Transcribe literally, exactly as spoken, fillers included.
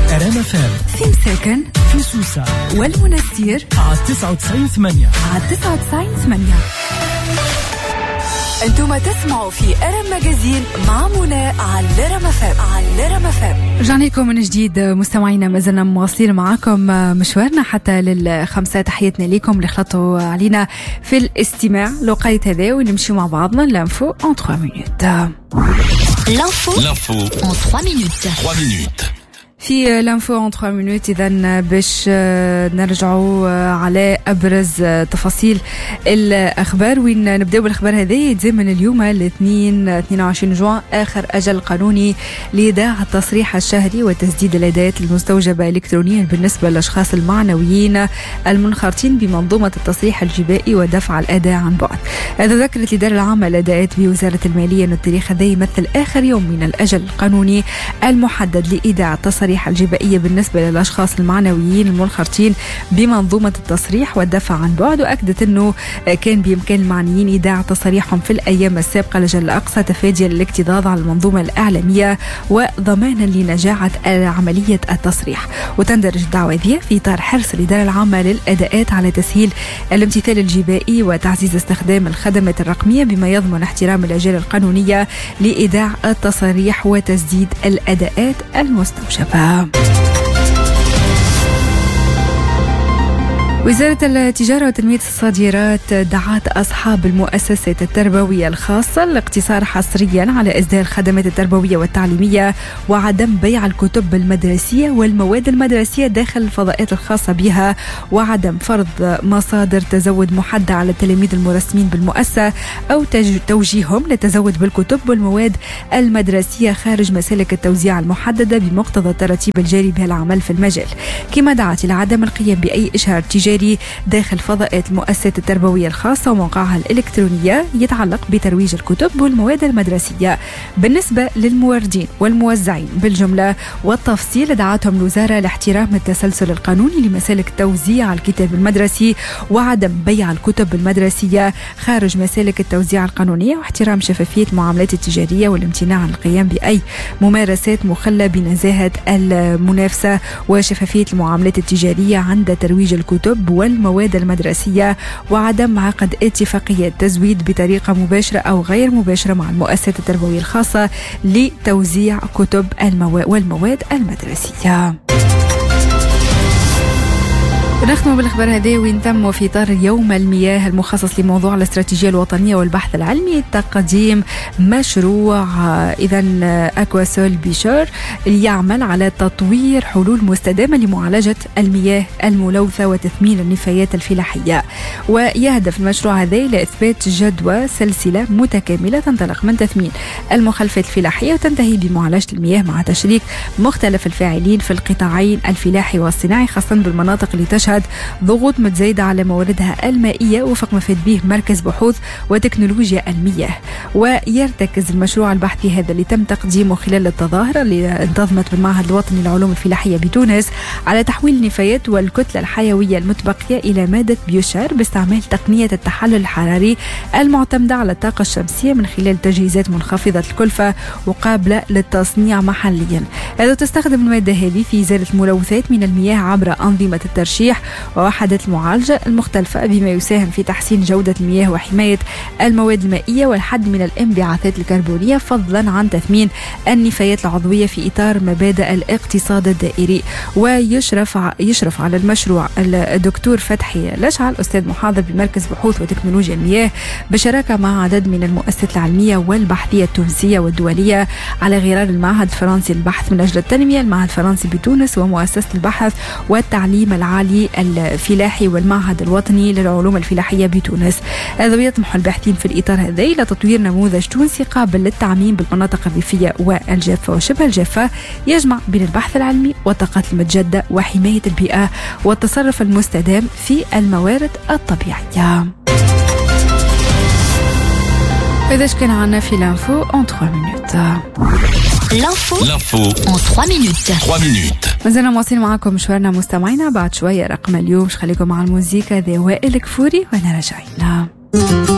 أراما فام في مساكن في سوسة والمنستير على تسعة وتسعين ثمانية على تسعة وتسعين ثمانية. أنتم تسمعوا في أرام ماجازين مع منى على أراما فام على أراما فام. رجعنا لكم من جديد مستمعينا، ما زلنا مواصلين معاكم مشوارنا حتى للخمسة. تحياتنا لكم اللي خلطوا علينا في الاستماع لوقيت هذا ونمشي مع بعضنا لانفو en trois minutes. L'info L'info en trois minutes. trois minutes. في لانفو en trois minutes. إذن باش نرجعوا على أبرز تفاصيل الأخبار، وين نبدأ بالأخبار هذه. يتزامن اليوم الاثنين اثنين وعشرين جوان آخر أجل قانوني لإيداع التصريح الشهري وتسديد الأداءات المستوجبة إلكترونيا بالنسبة للأشخاص المعنويين المنخرطين بمنظومة التصريح الجبائي ودفع الأداء عن بعد. هذا ذكرت الإدارة العامة للأداءات بوزارة المالية أن التاريخ هذا يمثل آخر يوم من الأجل القانوني المحدد لإيداع التصريح الجبائية بالنسبة للأشخاص المعنويين المنخرطين بمنظومة التصريح والدفع عن بعد. وأكدت أنه كان بإمكان المعنيين إيداع تصاريحهم في الأيام السابقة لجل الأقصى تفاديا للاكتظاظ على المنظومة الإعلامية وضمانا لنجاعة عملية التصريح. وتندرج الدعوة هذه في إطار حرص الإدارة العامة للأداءات على تسهيل الامتثال الجبائي وتعزيز استخدام الخدمات الرقمية بما يضمن احترام الأجال القانونية لإيداع التصاريح وتسديد الأداءات المستوجبة. وزارة التجارة وتنمية الصادرات دعت أصحاب المؤسسات التربوية الخاصة للاقتصار حصريا على إصدار الخدمات التربوية والتعليمية وعدم بيع الكتب المدرسية والمواد المدرسية داخل الفضاءات الخاصة بها، وعدم فرض مصادر تزود محددة على التلاميذ المرسمين بالمؤسسة أو توجيههم للتزود بالكتب والمواد المدرسية خارج مسالك التوزيع المحددة بمقتضى التراتيب الجاري بها العمل في المجال. كما دعت إلى عدم القيام بأي إشهار تجاري داخل فضاءات المؤسسات التربوية الخاصة وموقعها الإلكترونية يتعلق بترويج الكتب والمواد المدرسية. بالنسبة للموردين والموزعين بالجملة والتفصيل، دعاتهم الوزارة لاحترام التسلسل القانوني لمسالك توزيع الكتاب المدرسي وعدم بيع الكتب المدرسية خارج مسالك التوزيع القانونية، واحترام شفافية المعاملات التجارية والامتناع عن القيام بأي ممارسات مخلة بنزاهة المنافسة وشفافية المعاملات التجارية عند ترويج الكتب والمواد المدرسية، وعدم عقد اتفاقية تزويد بطريقة مباشرة أو غير مباشرة مع المؤسسات التربوية الخاصة لتوزيع كتب والمواد المدرسية. ونختم بالأخبار هذه وين تم في إطار يوم المياه المخصص لموضوع الاستراتيجية الوطنية والبحث العلمي تقديم مشروع إذن أكواسول بيشور يعمل على تطوير حلول مستدامة لمعالجة المياه الملوثة وتثمين النفايات الفلاحية. ويهدف المشروع هذا إلى إثبات جدوى سلسلة متكاملة تنطلق من تثمين المخلفات الفلاحية وتنتهي بمعالجة المياه مع تشريك مختلف الفاعلين في القطاعين الفلاحي والصناعي، خاصة بالمناطق اللي تشهد ضغوط متزايدة على مواردها المائية وفق ما فات به مركز بحوث وتكنولوجيا المياه. ويرتكز المشروع البحثي هذا اللي تم تقديمه خلال التظاهرة اللي انتظمت بالمعهد الوطني للعلوم الفلاحية بتونس على تحويل النفايات والكتلة الحيوية المتبقية إلى مادة بيوشار باستعمال تقنية التحلل الحراري المعتمدة على الطاقة الشمسية من خلال تجهيزات منخفضة الكلفة وقابلة للتصنيع محليا. هذا تستخدم المادة هذه في إزالة الملوثات من المياه عبر أنظمة الترشيح ووحدات المعالجة المختلفة بما يساهم في تحسين جودة المياه وحماية المواد المائية والحد من الانبعاثات الكربونية فضلا عن تثمين النفايات العضوية في إطار مبادئ الاقتصاد الدائري. ويشرف يشرف على المشروع الدكتور فتحي لشعل أستاذ محاضر بمركز بحوث وتكنولوجيا المياه بالشراكة مع عدد من المؤسسات العلمية والبحثية التونسية والدولية على غرار المعهد الفرنسي للبحث من أجل التنمية، المعهد الفرنسي بتونس، ومؤسسة البحث والتعليم العالي الفلاحي والمعهد الوطني للعلوم الفلاحية بتونس. هذا يطمح الباحثين في الإطار هذا إلى تطوير نموذج تونسي قابل للتعميم بالمناطق الريفية والجافة وشبه الجافة، يجمع بين البحث العلمي والطاقات المتجددة وحماية البيئة والتصرف المستدام في الموارد الطبيعية. إذا كان عنا في الانفو en trois minutes. L'info L'info en trois minutes. trois minutes. ما زلنا مواصلين معاكم مشوارنا مستمعينا. بعد شوية رقم اليوم خليكم مع الموسيقى ذي وائل كفوري وانا راجعين.